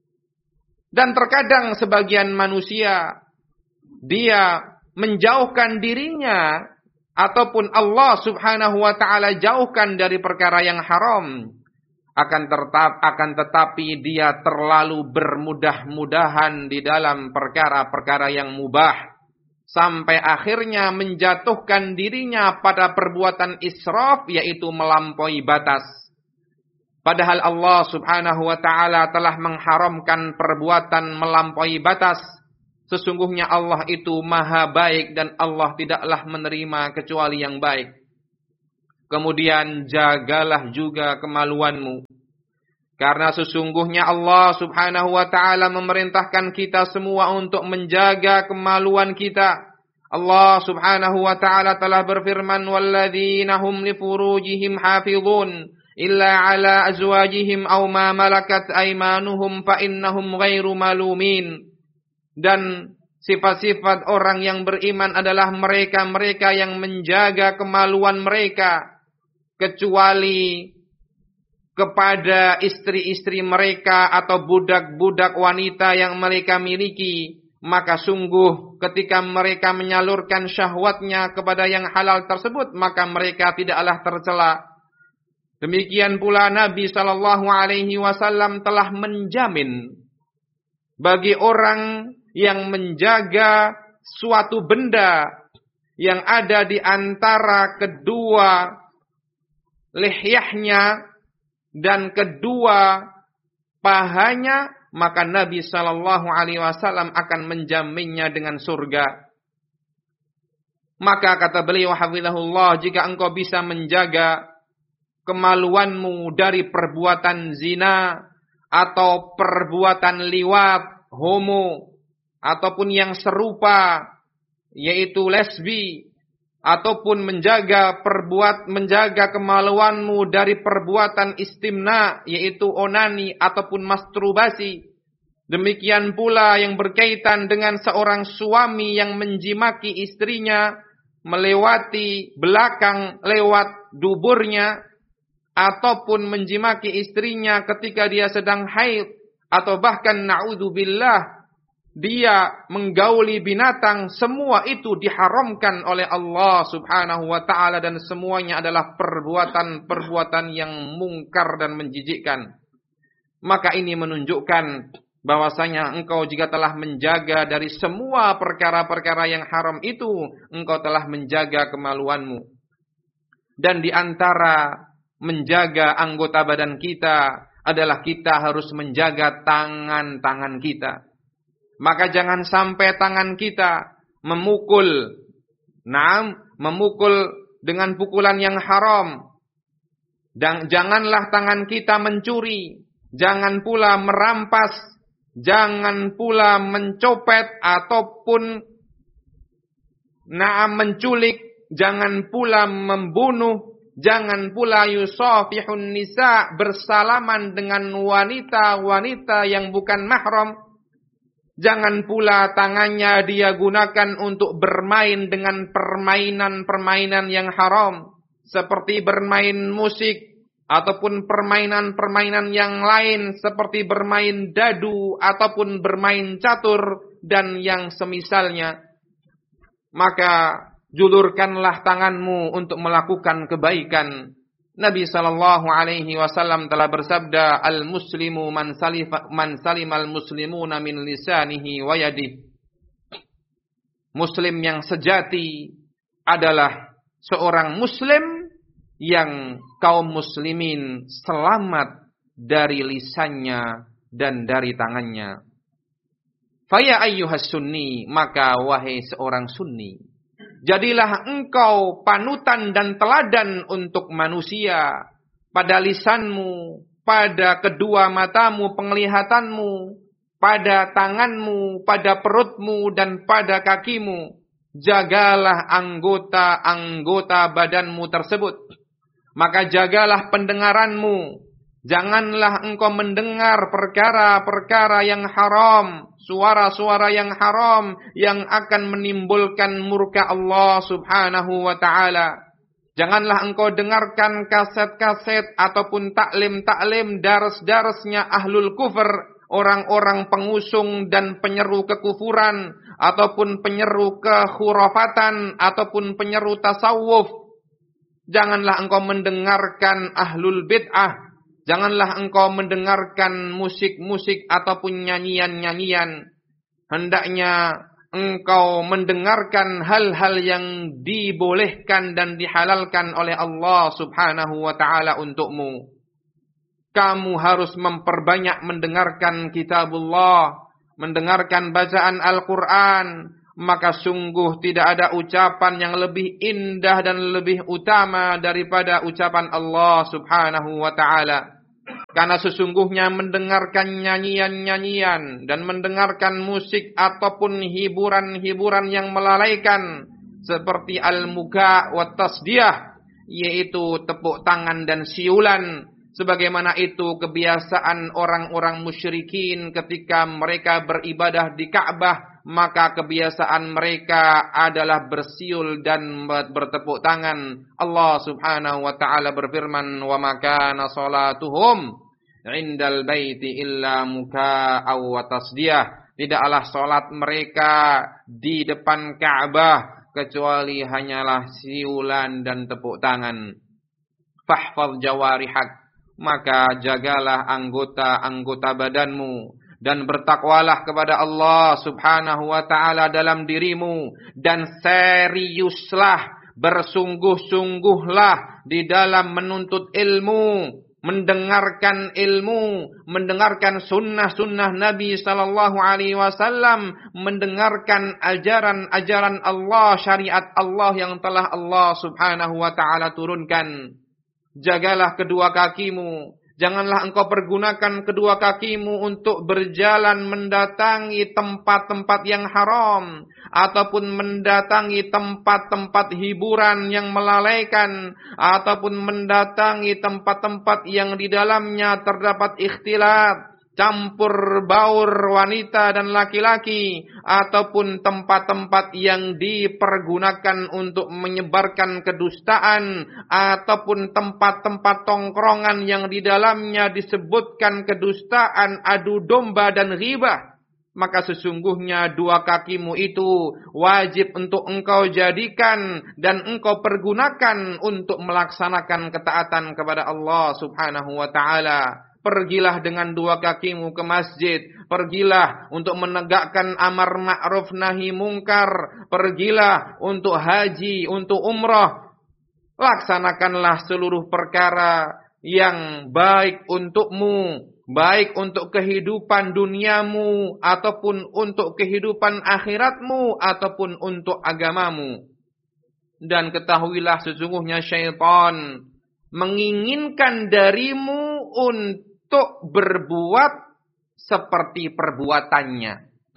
[SPEAKER 2] Dan terkadang sebagian manusia, dia menjauhkan dirinya, ataupun Allah subhanahu wa ta'ala jauhkan dari perkara yang haram. Akan, tetap, akan tetapi dia terlalu bermudah-mudahan di dalam perkara-perkara yang mubah. Sampai akhirnya menjatuhkan dirinya pada perbuatan israf, yaitu melampaui batas. Padahal Allah subhanahu wa ta'ala telah mengharamkan perbuatan melampaui batas. Sesungguhnya Allah itu maha baik dan Allah tidaklah menerima kecuali yang baik. Kemudian jagalah juga kemaluanmu. Karena sesungguhnya Allah Subhanahu wa ta'ala memerintahkan kita semua untuk menjaga kemaluan kita. Allah Subhanahu wa ta'ala telah berfirman, "Walladzina hum li furujihim hafizun illa ala azwajihim aw ma malakat aymanuhum fa innahum ghairu malumin." Dan sifat-sifat orang yang beriman adalah mereka-mereka yang menjaga kemaluan mereka, kecuali kepada istri-istri mereka atau budak-budak wanita yang mereka miliki. Maka sungguh ketika mereka menyalurkan syahwatnya kepada yang halal tersebut, maka mereka tidaklah tercela. Demikian pula Nabi sallallahu alaihi wasallam telah menjamin bagi orang yang menjaga suatu benda yang ada di antara kedua lihyahnya dan kedua pahanya, maka Nabi sallallahu alaihi wasallam akan menjaminnya dengan surga. Maka kata beliau hafizahullah, jika engkau bisa menjaga kemaluanmu dari perbuatan zina atau perbuatan liwat, homo, ataupun yang serupa, yaitu lesbi, ataupun menjaga perbuat menjaga kemaluanmu dari perbuatan istimna, yaitu onani ataupun masturbasi. Demikian pula yang berkaitan dengan seorang suami yang menjimaki istrinya melewati belakang lewat duburnya, ataupun menjimaki istrinya ketika dia sedang haid, atau bahkan na'udzubillah dia menggauli binatang, semua itu diharamkan oleh Allah Subhanahu wa ta'ala, dan semuanya adalah perbuatan-perbuatan yang mungkar dan menjijikkan. Maka ini menunjukkan bahwasanya engkau jika telah menjaga dari semua perkara-perkara yang haram itu, engkau telah menjaga kemaluanmu. Dan di antara menjaga anggota badan kita adalah kita harus menjaga tangan-tangan kita. Maka jangan sampai tangan kita memukul, naam, memukul dengan pukulan yang haram. Dan janganlah tangan kita mencuri, jangan pula merampas, jangan pula mencopet ataupun naam menculik, jangan pula membunuh, jangan pula yusafihun nisa, bersalaman dengan wanita-wanita yang bukan mahram. Jangan pula tangannya dia gunakan untuk bermain dengan permainan-permainan yang haram, seperti bermain musik ataupun permainan-permainan yang lain seperti bermain dadu ataupun bermain catur dan yang semisalnya. Maka julurkanlah tanganmu untuk melakukan kebaikan. Nabi sallallahu alaihi wasallam telah bersabda, "Al-muslimu man salifa man salimal muslimuna min lisanihi wa yadihi." Muslim yang sejati adalah seorang muslim yang kaum muslimin selamat dari lisannya dan dari tangannya. Faya ayyuhas sunni, maka wahai seorang sunni, jadilah engkau panutan dan teladan untuk manusia pada lisanmu, pada kedua matamu, penglihatanmu, pada tanganmu, pada perutmu, dan pada kakimu. Jagalah anggota-anggota badanmu tersebut. Maka jagalah pendengaranmu. Janganlah engkau mendengar perkara-perkara yang haram, suara-suara yang haram yang akan menimbulkan murka Allah Subhanahu wa ta'ala. Janganlah engkau dengarkan kaset-kaset ataupun taklim-taklim dars-darsnya ahlul kufur, orang-orang pengusung dan penyeru kekufuran ataupun penyeru kekhurafatan ataupun penyeru tasawuf. Janganlah engkau mendengarkan ahlul bid'ah. Janganlah engkau mendengarkan musik-musik ataupun nyanyian-nyanyian. Hendaknya engkau mendengarkan hal-hal yang dibolehkan dan dihalalkan oleh Allah Subhanahu wa ta'ala untukmu. Kamu harus memperbanyak mendengarkan kitabullah, mendengarkan bacaan Al-Quran, maka sungguh tidak ada ucapan yang lebih indah dan lebih utama daripada ucapan Allah Subhanahu wa ta'ala. Karena sesungguhnya mendengarkan nyanyian-nyanyian dan mendengarkan musik ataupun hiburan-hiburan yang melalaikan seperti al-muka wa tasdiyah, yaitu tepuk tangan dan siulan, sebagaimana itu kebiasaan orang-orang musyrikin ketika mereka beribadah di Ka'bah, maka kebiasaan mereka adalah bersiul dan bertepuk tangan. Allah Subhanahu wa ta'ala berfirman, "Wa ma kana salatuhum 'indal baiti illa muka'aw wa tasdiyah." Tidaklah salat mereka di depan Ka'bah kecuali hanyalah siulan dan tepuk tangan. Fahfaz jawarihak, maka jagalah anggota-anggota badanmu dan bertakwalah kepada Allah Subhanahu wa ta'ala dalam dirimu, dan seriuslah, bersungguh-sungguhlah di dalam menuntut ilmu, mendengarkan ilmu, mendengarkan sunnah-sunnah Nabi sallallahu alaihi wasallam, mendengarkan ajaran-ajaran Allah, syariat Allah yang telah Allah Subhanahu wa ta'ala turunkan. Jagalah kedua kakimu. Janganlah engkau pergunakan kedua kakimu untuk berjalan mendatangi tempat-tempat yang haram, ataupun mendatangi tempat-tempat hiburan yang melalaikan, ataupun mendatangi tempat-tempat yang di dalamnya terdapat ikhtilat, campur baur wanita dan laki-laki, ataupun tempat-tempat yang dipergunakan untuk menyebarkan kedustaan, ataupun tempat-tempat tongkrongan yang di dalamnya disebutkan kedustaan, adu domba dan ghibah. Maka sesungguhnya dua kakimu itu wajib untuk engkau jadikan dan engkau pergunakan untuk melaksanakan ketaatan kepada Allah Subhanahu wa ta'ala. Pergilah dengan dua kakimu ke masjid. Pergilah untuk menegakkan amar ma'ruf nahi mungkar. Pergilah untuk haji, untuk umrah. Laksanakanlah seluruh perkara yang baik untukmu, baik untuk kehidupan duniamu, ataupun untuk kehidupan akhiratmu, ataupun untuk agamamu. Dan ketahuilah sesungguhnya syaitan menginginkan darimu untuk untuk berbuat seperti perbuatannya,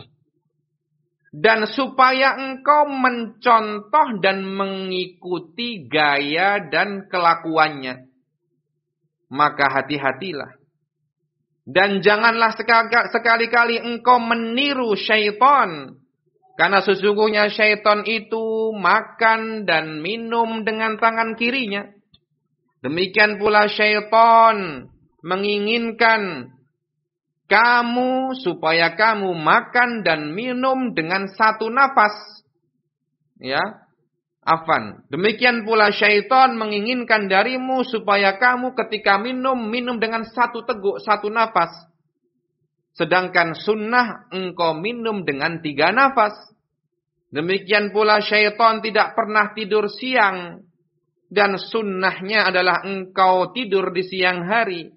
[SPEAKER 2] dan supaya engkau mencontoh dan mengikuti gaya dan kelakuannya. Maka hati-hatilah, dan janganlah sekali-kali engkau meniru syaitan, karena sesungguhnya syaitan itu makan dan minum dengan tangan kirinya. Demikian pula syaitan menginginkan kamu supaya kamu makan dan minum dengan satu nafas. Ya, afan. Demikian pula syaitan menginginkan darimu supaya kamu ketika minum, minum dengan satu teguk, satu nafas. Sedangkan sunnah engkau minum dengan tiga nafas. Demikian pula syaitan tidak pernah tidur siang, dan sunnahnya adalah engkau tidur di siang hari.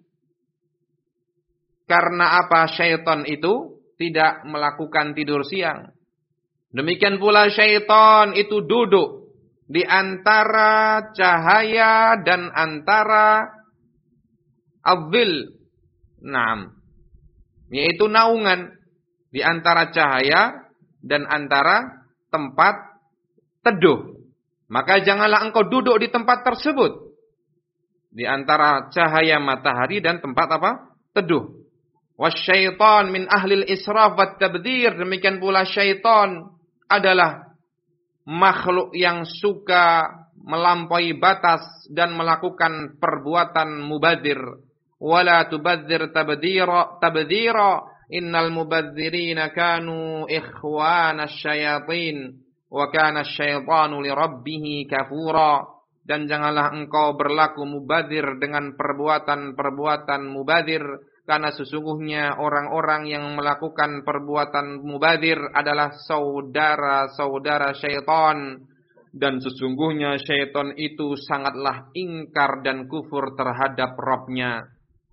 [SPEAKER 2] Karena apa? Syaitan itu tidak melakukan tidur siang. Demikian pula syaitan itu duduk di antara cahaya dan antara adhil. Naam. Yaitu naungan di antara cahaya dan antara tempat teduh. Maka janganlah engkau duduk di tempat tersebut, di antara cahaya matahari dan tempat apa? Teduh. Wasyaitan min ahlil israf wat tabdzir. Demikian pula syaitan adalah makhluk yang suka melampaui batas dan melakukan perbuatan mubadzir. Wala tubadzir tabdzira tabdzira innal mubadzirina kanu ikhwanasy syayatin wa kana asyaitanu li rabbih kafura. Dan janganlah engkau berlaku mubadzir dengan perbuatan-perbuatan mubadzir, karena sesungguhnya orang-orang yang melakukan perbuatan mubadzir adalah saudara-saudara syaitan. Dan sesungguhnya syaitan itu sangatlah ingkar dan kufur terhadap Rabb-nya.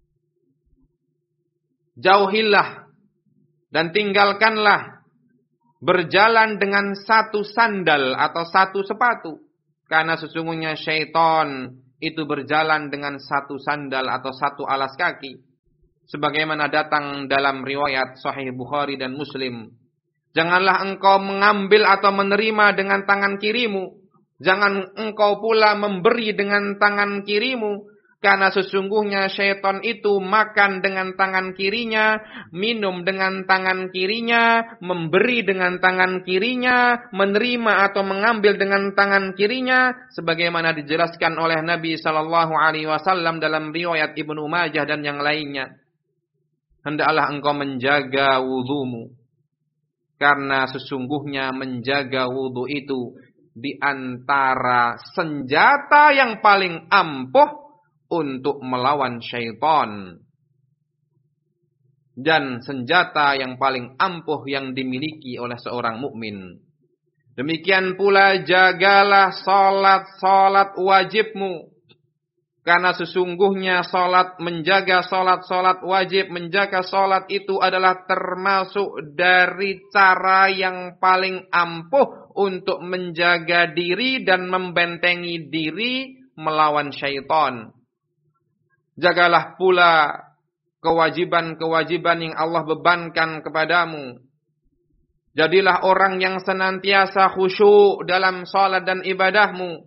[SPEAKER 2] Jauhilah dan tinggalkanlah berjalan dengan satu sandal atau satu sepatu. Karena sesungguhnya syaitan itu berjalan dengan satu sandal atau satu alas kaki. Sebagaimana datang dalam riwayat Sahih Bukhari dan Muslim. Janganlah engkau mengambil atau menerima dengan tangan kirimu. Jangan engkau pula memberi dengan tangan kirimu. Karena sesungguhnya syaitan itu makan dengan tangan kirinya, minum dengan tangan kirinya, memberi dengan tangan kirinya, menerima atau mengambil dengan tangan kirinya, sebagaimana dijelaskan oleh Nabi Sallallahu Alaihi Wasallam dalam riwayat Ibnu Majah dan yang lainnya. Hendaklah engkau menjaga wudumu, karena sesungguhnya menjaga wudu itu di antara senjata yang paling ampuh untuk melawan syaitan. Dan senjata yang paling ampuh yang dimiliki oleh seorang mukmin. Demikian pula jagalah salat-salat wajibmu. Karena sesungguhnya salat, menjaga salat-salat wajib, menjaga salat itu adalah termasuk dari cara yang paling ampuh untuk menjaga diri dan membentengi diri melawan syaitan. Jagalah pula kewajiban-kewajiban yang Allah bebankan kepadamu. Jadilah orang yang senantiasa khusyuk dalam salat dan ibadahmu.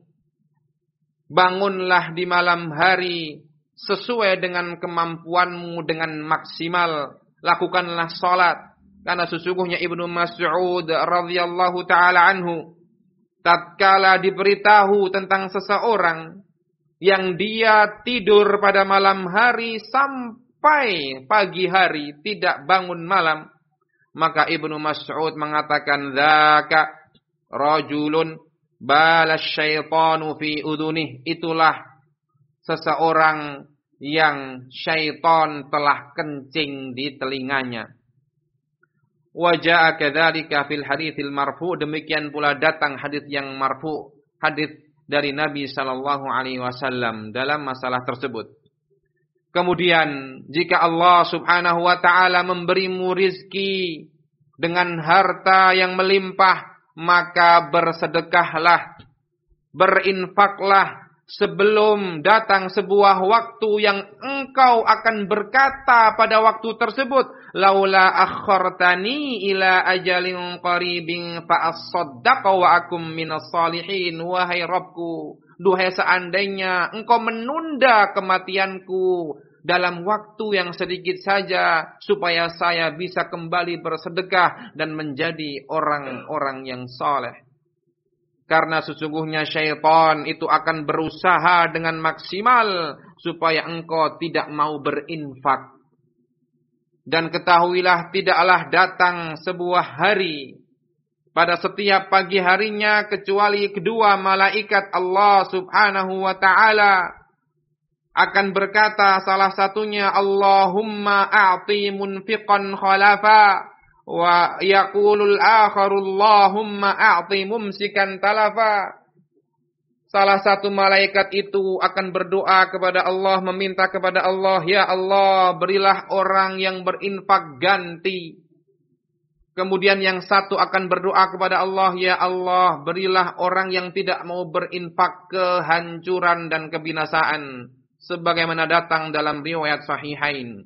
[SPEAKER 2] Bangunlah di malam hari sesuai dengan kemampuanmu dengan maksimal. Lakukanlah salat. Karena sesungguhnya Ibnu Mas'ud radhiyallahu ta'ala anhu, tatkala diberitahu tentang seseorang yang dia tidur pada malam hari sampai pagi hari, tidak bangun malam, maka Ibnu Mas'ud mengatakan, dzaka rajulun balas syaitanu fi udunih. Itulah seseorang yang syaitan telah kencing di telinganya. Wa jaa kadzalika fil haditsil marfu'. Demikian pula datang hadis yang marfu', hadis dari Nabi sallallahu alaihi wasallam dalam masalah tersebut. Kemudian jika Allah Subhanahu wa taala memberimu rizki dengan harta yang melimpah, maka bersedekahlah, berinfaklah sebelum datang sebuah waktu yang engkau akan berkata pada waktu tersebut, laula akhartani ila ajalin qaribin fa asaddaqa wa akum minas salihin. Wahai Rabbku, duhai seandainya engkau menunda kematianku dalam waktu yang sedikit saja, supaya saya bisa kembali bersedekah dan menjadi orang-orang yang saleh. Karena sesungguhnya syaitan itu akan berusaha dengan maksimal supaya engkau tidak mau berinfak. Dan ketahuilah, tidaklah datang sebuah hari pada setiap pagi harinya kecuali kedua malaikat Allah Subhanahu wa ta'ala akan berkata, salah satunya, Allahumma a'ti munfiqan khalafa, wa yaqulul akharu Allahumma a'ti mumsikan talafa. Salah satu malaikat itu akan berdoa kepada Allah, meminta kepada Allah, ya Allah, berilah orang yang berinfak ganti. Kemudian yang satu akan berdoa kepada Allah, ya Allah, berilah orang yang tidak mau berinfak kehancuran dan kebinasaan. Sebagaimana datang dalam riwayat Sahihain.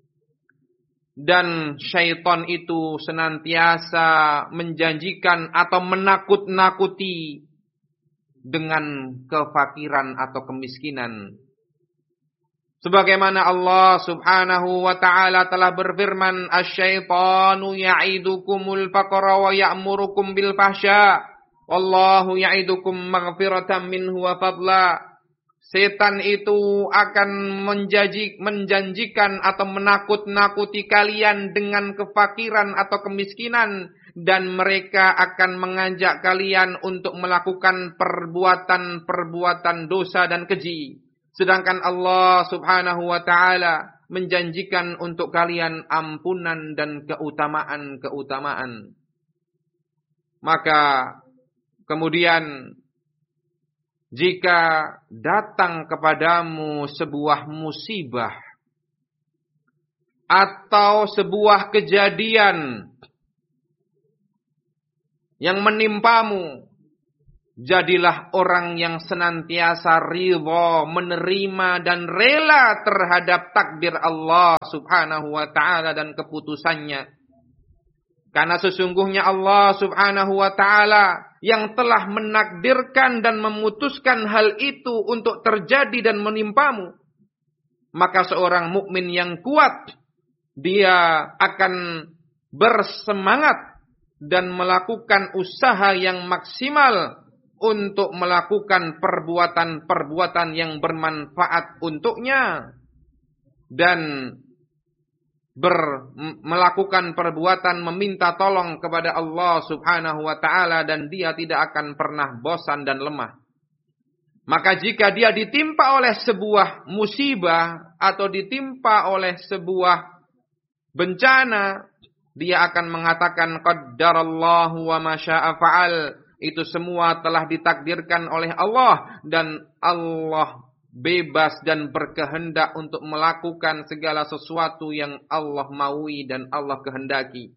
[SPEAKER 2] Dan syaitan itu senantiasa menjanjikan atau menakut-nakuti dengan kefakiran atau kemiskinan. Sebagaimana Allah Subhanahu wa ta'ala telah berfirman, asyaitanu ya'idukumul faqra wa ya'murukum bil fahsya, wallahu ya'idukum maghfiratan minhu wa fadla. Setan itu akan menjanji, menjanjikan atau menakut-nakuti kalian dengan kefakiran atau kemiskinan, dan mereka akan mengajak kalian untuk melakukan perbuatan-perbuatan dosa dan keji. Sedangkan Allah Subhanahu wa ta'ala menjanjikan untuk kalian ampunan dan keutamaan-keutamaan. Maka kemudian jika datang kepadamu sebuah musibah atau sebuah kejadian yang menimpamu. Jadilah orang yang senantiasa ridha, menerima dan rela terhadap takdir Allah subhanahu wa ta'ala dan keputusannya. Karena sesungguhnya Allah subhanahu wa ta'ala yang telah menakdirkan dan memutuskan hal itu untuk terjadi dan menimpamu. Maka seorang mukmin yang kuat, dia akan bersemangat dan melakukan usaha yang maksimal untuk melakukan perbuatan-perbuatan yang bermanfaat untuknya dan ber, melakukan perbuatan meminta tolong kepada Allah subhanahu wa ta'ala, dan dia tidak akan pernah bosan dan lemah. Maka jika dia ditimpa oleh sebuah musibah atau ditimpa oleh sebuah bencana, dia akan mengatakan qaddarallahu wa ma syaa fa'al. Itu semua telah ditakdirkan oleh Allah, dan Allah bebas dan berkehendak untuk melakukan segala sesuatu yang Allah maui dan Allah kehendaki.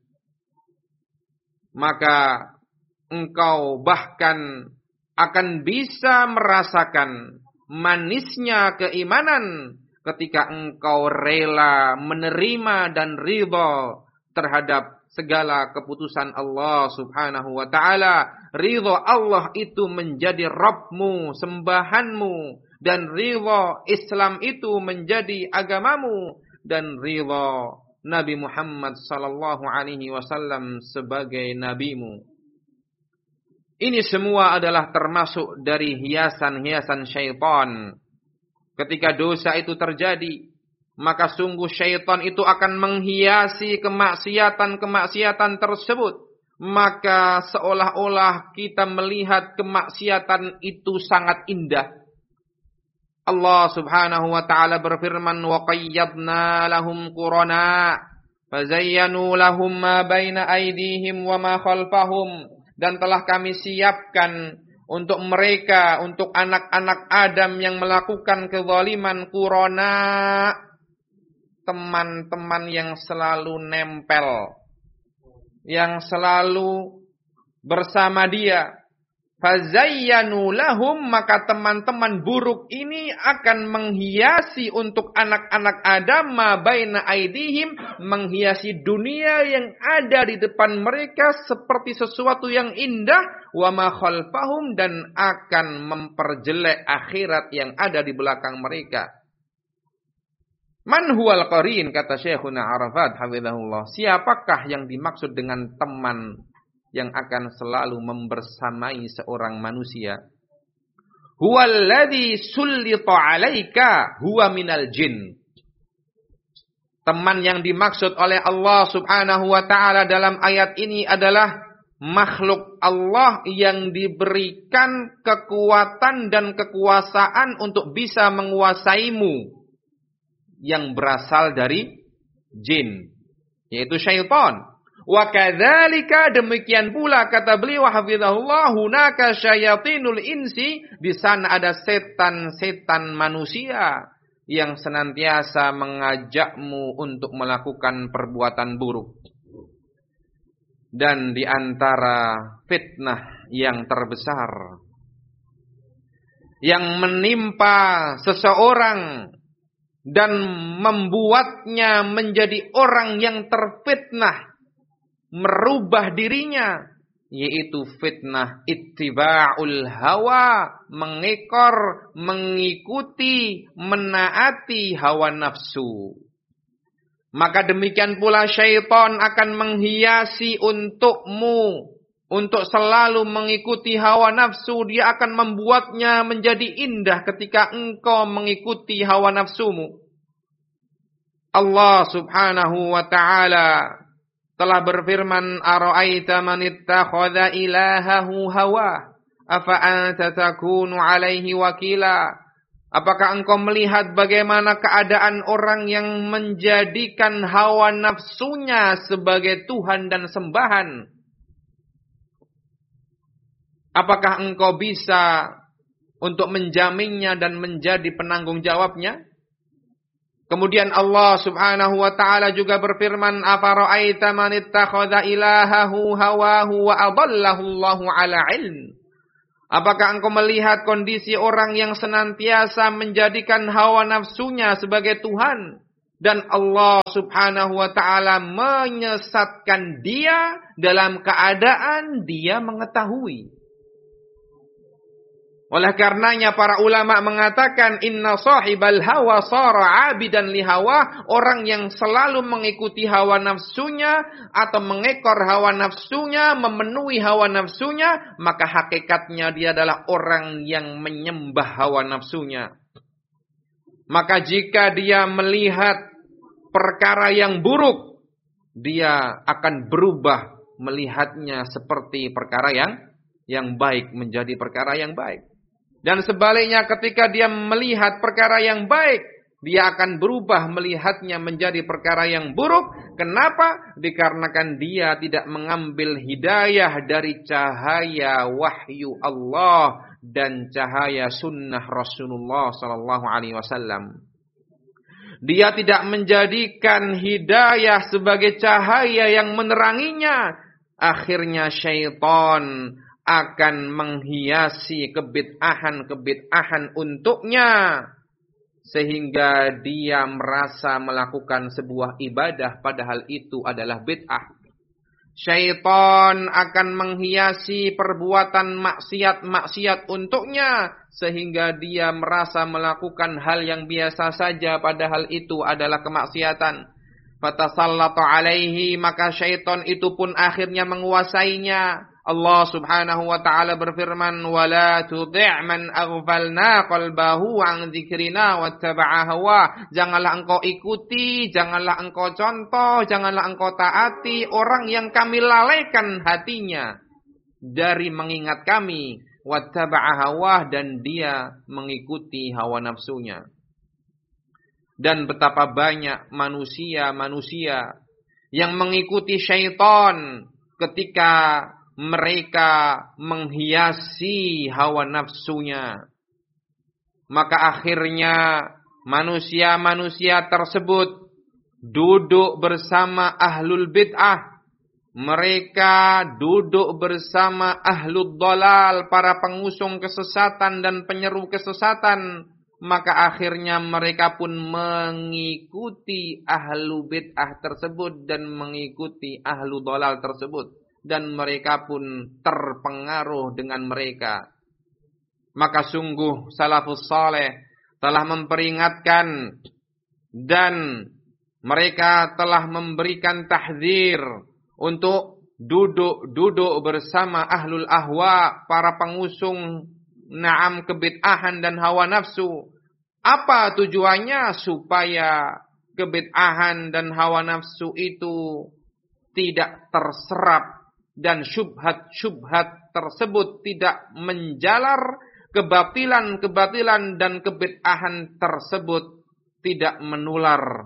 [SPEAKER 2] Maka engkau bahkan akan bisa merasakan manisnya keimanan ketika engkau rela menerima dan ridha terhadap segala keputusan Allah subhanahu wa ta'ala. Ridha Allah itu menjadi Rabbmu, sembahanmu, dan ridha Islam itu menjadi agamamu, dan ridha Nabi Muhammad sallallahu alaihi wasallam sebagai nabimu. Ini semua adalah termasuk dari hiasan-hiasan syaitan. Ketika dosa itu terjadi, maka sungguh syaitan itu akan menghiasi kemaksiatan-kemaksiatan tersebut. Maka seolah-olah kita melihat kemaksiatan itu sangat indah. Allah subhanahu wa ta'ala berfirman, وَقَيَّضْنَا لَهُمْ قُرَنَا فَزَيَّنُوا لَهُمْ مَا بَيْنَ أَيْدِيهِمْ وَمَا خَلْفَهُمْ. Dan telah kami siapkan untuk mereka, untuk anak-anak Adam yang melakukan kezaliman, qurana, teman-teman yang selalu nempel, yang selalu bersama dia. Fazayyanu lahum, maka teman-teman buruk ini akan menghiasi untuk anak-anak Adam ma baina aidihim, menghiasi dunia yang ada di depan mereka seperti sesuatu yang indah, wa ma khalfahum, dan akan memperjelek akhirat yang ada di belakang mereka. Man huwal qarin, kata Syekhuna Arafat hafizahullah. Siapakah yang dimaksud dengan teman yang akan selalu membersamai seorang manusia? Huwallazi sullita 'alaika huwa minal jin. Teman yang dimaksud oleh Allah Subhanahu wa taala dalam ayat ini adalah makhluk Allah yang diberikan kekuatan dan kekuasaan untuk bisa menguasaimu, yang berasal dari jin, yaitu syaitan. Wa kadzalika, demikian pula kata beliau hafizahullah, hunaka syayatinul insi, di sana ada setan-setan manusia yang senantiasa mengajakmu untuk melakukan perbuatan buruk. Dan di antara fitnah yang terbesar yang menimpa seseorang dan membuatnya menjadi orang yang terfitnah, merubah dirinya, yaitu fitnah ittiba'ul hawa, mengekor, mengikuti, menaati hawa nafsu. Maka demikian pula syaitan akan menghiasi untukmu untuk selalu mengikuti hawa nafsu. Dia akan membuatnya menjadi indah ketika engkau mengikuti hawa nafsumu. Allah subhanahu wa ta'ala telah berfirman, ara'aita man ittakhadha ilahahu hawa afa anta takunu alaihi wakila. Apakah engkau melihat bagaimana keadaan orang yang menjadikan hawa nafsunya sebagai Tuhan dan sembahan? Apakah engkau bisa untuk menjaminnya dan menjadi penanggung jawabnya? Kemudian Allah Subhanahu wa taala juga berfirman, "Afara'aita man ittakhadha ilahahu hawahu wa adallahu Allahu 'ala 'ilm." Apakah engkau melihat kondisi orang yang senantiasa menjadikan hawa nafsunya sebagai Tuhan dan Allah Subhanahu wa taala menyesatkan dia dalam keadaan dia mengetahui? Oleh karenanya para ulama mengatakan inna sahibal hawa sara 'abidan li hawa, orang yang selalu mengikuti hawa nafsunya atau mengekor hawa nafsunya, memenuhi hawa nafsunya, maka hakikatnya dia adalah orang yang menyembah hawa nafsunya. Maka jika dia melihat perkara yang buruk, dia akan berubah melihatnya seperti perkara yang yang baik menjadi perkara yang baik. Dan sebaliknya ketika dia melihat perkara yang baik, dia akan berubah melihatnya menjadi perkara yang buruk. Kenapa? Dikarenakan dia tidak mengambil hidayah dari cahaya wahyu Allah dan cahaya sunnah Rasulullah sallallahu alaihi wasallam. Dia tidak menjadikan hidayah sebagai cahaya yang meneranginya. Akhirnya syaitan akan menghiasi kebid'ahan-kebid'ahan untuknya, sehingga dia merasa melakukan sebuah ibadah padahal itu adalah bid'ah. Syaitan akan menghiasi perbuatan maksiat-maksiat untuknya, sehingga dia merasa melakukan hal yang biasa saja padahal itu adalah kemaksiatan. Fatasallatu alaihi, maka syaitan itu pun akhirnya menguasainya. Allah Subhanahu wa taala berfirman, "Wala tudhi' man aghfalna qalbahu 'an dzikrina wattaba'a hawa." Janganlah engkau ikuti, janganlah engkau contoh, janganlah engkau taati orang yang kami lalaikan hatinya dari mengingat kami, wattaba'a hawa, dan dia mengikuti hawa nafsunya. Dan betapa banyak manusia-manusia yang mengikuti syaitan ketika mereka menghiasi hawa nafsunya. Maka akhirnya manusia-manusia tersebut duduk bersama ahlul bid'ah. Mereka duduk bersama ahlul dhalal, para pengusung kesesatan dan penyeru kesesatan. Maka akhirnya mereka pun mengikuti ahlu bid'ah tersebut dan mengikuti ahlu dhalal tersebut. Dan mereka pun terpengaruh dengan mereka. Maka sungguh salafus saleh telah memperingatkan dan mereka telah memberikan tahdzir untuk duduk-duduk bersama ahlul ahwa, para pengusung na'am kebid'ahan dan hawa nafsu. Apa tujuannya? Supaya kebid'ahan dan hawa nafsu itu tidak terserap dan syubhat-syubhat tersebut tidak menjalar, kebatilan-kebatilan dan kebid'ahan tersebut tidak menular,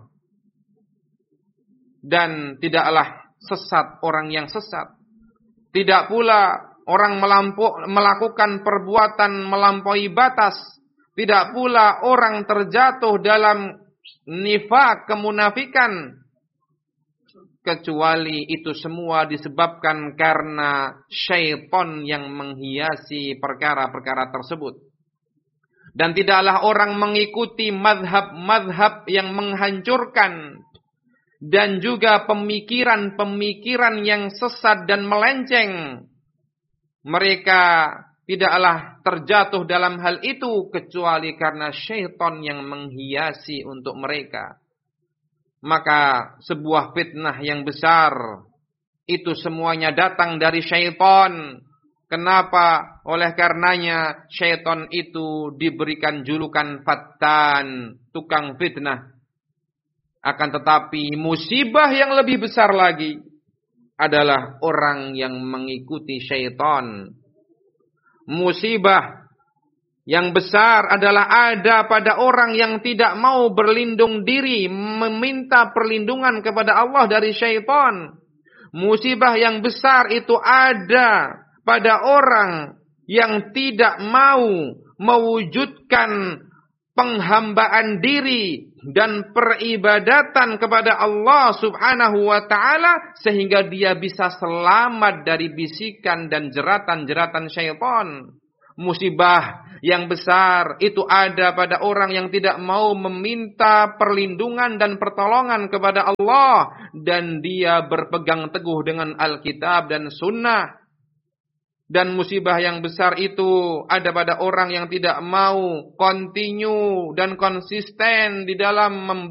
[SPEAKER 2] dan tidaklah sesat orang yang sesat. Tidak pula orang melampu, melakukan perbuatan melampaui batas. Tidak pula orang terjatuh dalam nifak, kemunafikan. Kecuali itu semua disebabkan karena syaitan yang menghiasi perkara-perkara tersebut. Dan tidaklah orang mengikuti madhab-madhab yang menghancurkan. Dan juga pemikiran-pemikiran yang sesat dan melenceng. Mereka tidaklah terjatuh dalam hal itu kecuali karena syaitan yang menghiasi untuk mereka. Maka sebuah fitnah yang besar itu semuanya datang dari syaitan. Kenapa? Oleh karenanya syaitan itu diberikan julukan Fattan, tukang fitnah. Akan tetapi musibah yang lebih besar lagi adalah orang yang mengikuti syaitan. Musibah yang besar adalah ada pada orang yang tidak mau berlindung diri, meminta perlindungan kepada Allah dari syaitan. Musibah yang besar itu ada pada orang yang tidak mau mewujudkan penghambaan diri dan peribadatan kepada Allah Subhanahu wa taala sehingga dia bisa selamat dari bisikan dan jeratan-jeratan syaitan. Musibah yang besar itu ada pada orang yang tidak mau meminta perlindungan dan pertolongan kepada Allah dan dia berpegang teguh dengan Alkitab dan Sunnah. Dan musibah yang besar itu ada pada orang yang tidak mau continue dan konsisten di dalam